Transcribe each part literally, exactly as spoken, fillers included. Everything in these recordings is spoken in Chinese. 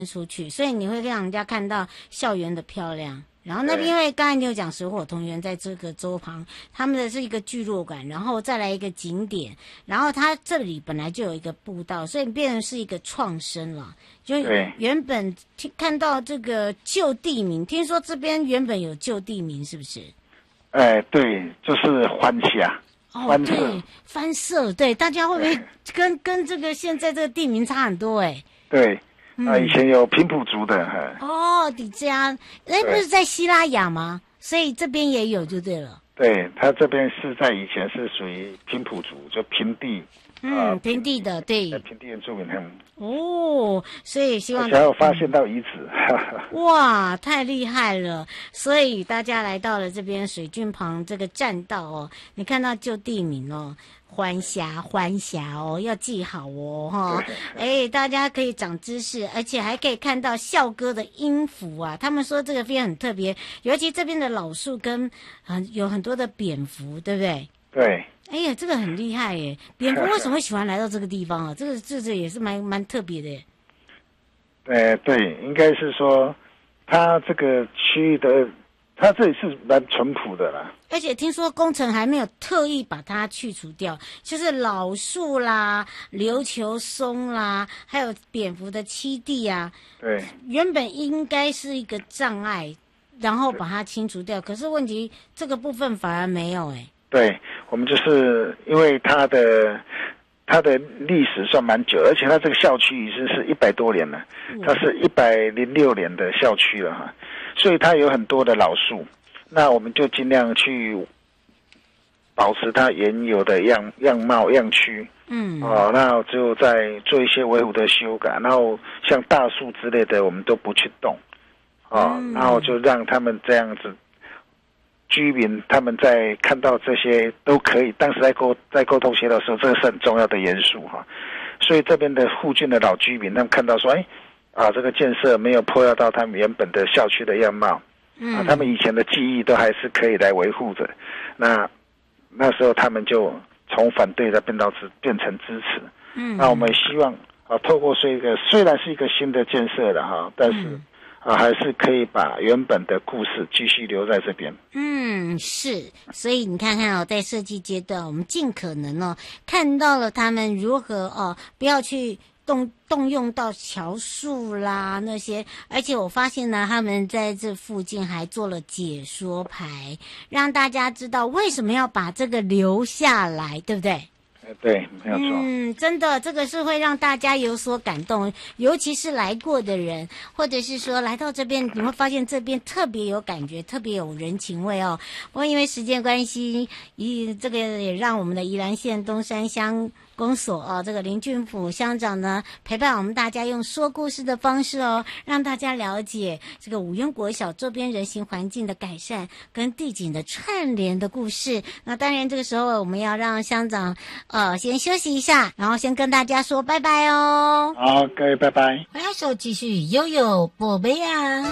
出去，所以你会让人家看到校园的漂亮。然后那边因为刚才你有讲水火同源，在这个州旁，他们的是一个聚落感，然后再来一个景点，然后它这里本来就有一个步道，所以变成是一个创生了。就原本听看到这个旧地名，听说这边原本有旧地名，是不是？ 哎，对，就是番峡。 哦，对，番社，对，大家会不会跟跟这个现在这个地名差很多？哎， 对。啊，以前有平埔族的， 哦，你这样，哎，不是在西拉雅吗？所以这边也有就对了。 对，他这边是在以前是属于平埔族，就平地， 嗯，呃、平地的，对， 平地原住民他们。 哦，所以希望还有发现到遗址， 哇，太厉害了！所以大家来到了这边水郡旁这个栈道哦，你看到旧地名哦。欢峡，欢峡哦，要记好哦，哈！哎，大家可以长知识，而且还可以看到校歌的音符啊。他们说这个边很特别，尤其这边的老树跟很、呃、有很多的蝙蝠，对不对？ 对。 哎呀，这个很厉害耶！蝙蝠为什么会喜欢来到这个地方啊？这个这个也是蛮蛮特别的耶。 呃，对，应该是说，它这个区域的。它这里是蛮淳朴的啦， 而且听说工程还没有特意把它去除掉，就是老树啦、琉球松啦，还有蝙蝠的栖地啊。 对， 原本应该是一个障碍，然后把它清除掉。可是问题这个部分反而没有哎、欸。 对，我们就是因为它的它的历史算蛮久，而且它这个校区已经是一百多年了，它是一百零六年的校区了哈。所以它有很多的老树，那我们就尽量去保持它原有的样样貌样区，嗯，哦，那就再做一些维护的修改，然后像大树之类的我们都不去动，哦，嗯、然后就让他们这样子居民他们在看到这些都可以，当时在沟在沟通协调的时候，这个是很重要的元素哈。所以这边的附近的老居民，他们看到说，哎。啊，这个建设没有破坏到他们原本的校区的样貌，嗯，啊，他们以前的记忆都还是可以来维护着。那那时候他们就从反对的变到支变成支持，嗯，那我们希望啊，透过这个虽然是一个新的建设了哈，但是、嗯、啊，还是可以把原本的故事继续留在这边。 嗯，是，所以你看看哦，在设计阶段，我们尽可能哦看到了他们如何哦，不要去。动动用到桥树啦那些，而且我发现呢，他们在这附近还做了解说牌，让大家知道为什么要把这个留下来，对不对？ 对，没有错。 嗯，真的，这个是会让大家有所感动，尤其是来过的人，或者是说来到这边，你会发现这边特别有感觉，特别有人情味哦。不过因为时间关系，一这个也让我们的宜兰县东山乡公所哦，这个林俊甫乡长呢，陪伴我们大家用说故事的方式哦，让大家了解这个五渊国小周边人行环境的改善跟地景的串联的故事。那当然，这个时候我们要让乡长呃先休息一下，然后先跟大家说拜拜哦。 好，各位拜拜。 回来手继续悠悠宝贝啊。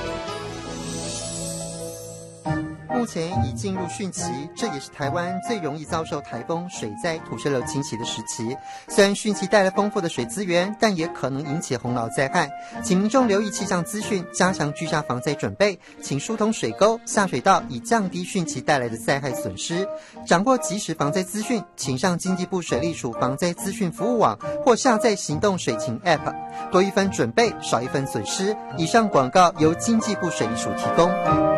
目前已进入汛期，这也是台湾最容易遭受台风、水灾、土石流侵袭的时期。虽然汛期带来丰富的水资源，但也可能引起洪涝灾害，请民众留意气象资讯，加强居家防灾准备，请疏通水沟、下水道，以降低汛期带来的灾害损失。掌握即时防灾资讯，请上经济部水利署防灾资讯服务网或下载行动水情 App， 多一分准备，少一分损失。以上广告由经济部水利署提供。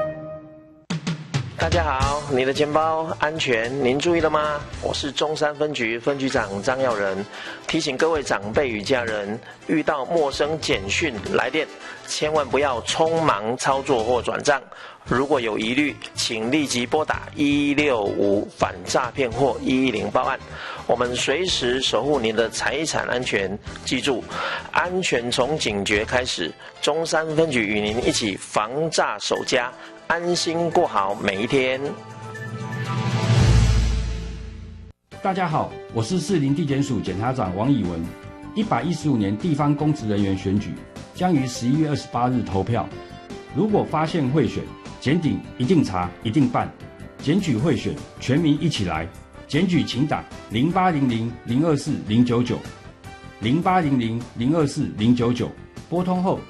大家好，你的钱包安全，您注意了吗？我是中山分局分局长张耀仁，提醒各位长辈与家人，遇到陌生简讯来电，千万不要匆忙操作或转账。如果有疑虑，请立即拨打一六五反诈骗或一一零报案，我们随时守护您的财产安全。记住，安全从警觉开始，中山分局与您一起防诈守家，安心过好每一天。 大家好，我是士林地检署检察长王以文。一百一十五年地方公职人员选举将于十一月二十八日投票。如果发现贿选，检警一定查，一定办。检举贿选，全民一起来。检举请打零八零零零二四零九九，零八零零零二四零九九。 拨通后